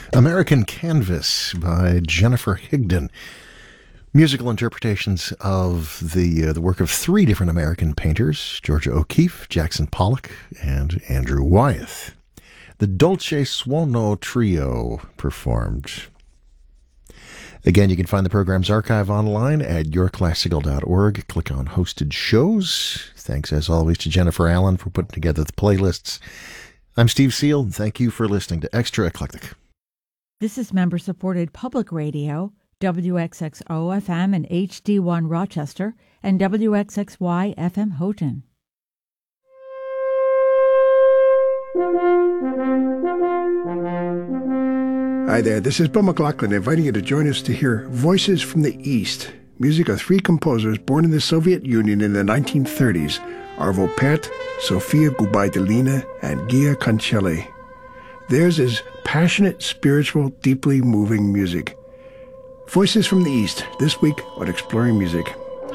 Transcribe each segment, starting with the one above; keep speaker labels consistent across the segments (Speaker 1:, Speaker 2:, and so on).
Speaker 1: American Canvas by Jennifer Higdon. Musical interpretations of the work of three different American painters, Georgia O'Keeffe, Jackson Pollock, and Andrew Wyeth. The Dolce Suono Trio performed. Again, you can find the program's archive online at yourclassical.org. Click on Hosted Shows. Thanks, as always, to Jennifer Allen for putting together the playlists. I'm Steve Seal, and thank you for listening to Extra Eclectic.
Speaker 2: This is member-supported public radio, WXXO-FM and HD1 Rochester, and WXXY-FM Houghton.
Speaker 3: Hi there, this is Bill McLaughlin inviting you to join us to hear Voices from the East, music of three composers born in the Soviet Union in the 1930s, Arvo Pärt, Sofia Gubaidulina, and Gia Cancelli. Theirs is passionate, spiritual, deeply moving music. Voices from the East, this week on Exploring Music.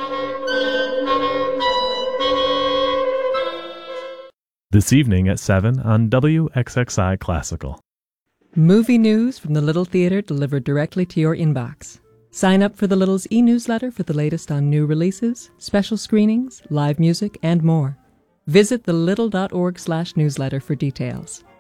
Speaker 4: This evening at 7 on WXXI Classical.
Speaker 5: Movie news from the Little Theatre delivered directly to your inbox. Sign up for the Little's e-newsletter for the latest on new releases, special screenings, live music, and more. Visit thelittle.org/newsletter for details.